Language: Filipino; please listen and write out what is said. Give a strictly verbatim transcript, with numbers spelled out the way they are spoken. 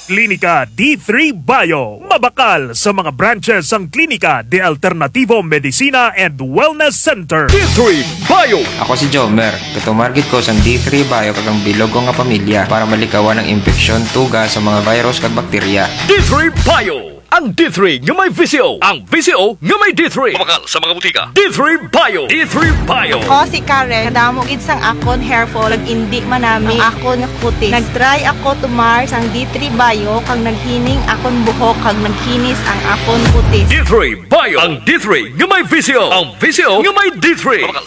Klinika D three Bio. Mabakal sa mga branches ang Klinika de Alternativo Medicina and Wellness Center. D three Bio. Ako si Jomer. Katumargit ko sa D three Bio kagang bilog ko nga pamilya para malikawan ang infeksyon, tuga sa mga virus kag bakterya. D three Bio. Ang D three nga may V C O. Ang V C O nga may D three. Mabakal sa mga butika. D three Bio. D three Bio. Ako si Karen, kadamo gid sang akon hair fall, ag indi manami ang akon nga kutis. Nagtry ako tumar sang D three Bio kag naghining akon buhok kag naghinis ang akon kutis. D three Bio. Ang D three nga may V C O. Ang V C O nga may D three. Mabakal